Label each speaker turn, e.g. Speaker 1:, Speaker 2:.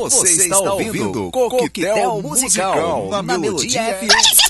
Speaker 1: Você está ouvindo Coquetel Musical na Melodia FM.